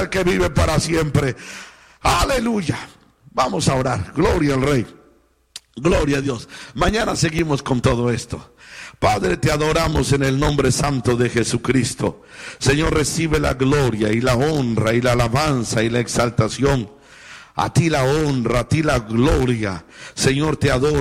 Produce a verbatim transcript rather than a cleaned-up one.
que vive para siempre. Aleluya. Vamos a orar. Gloria al Rey. Gloria a Dios. Mañana seguimos con todo esto. Padre, te adoramos en el nombre santo de Jesucristo. Señor, recibe la gloria y la honra y la alabanza y la exaltación. A ti la honra, a ti la gloria. Señor, te adoro.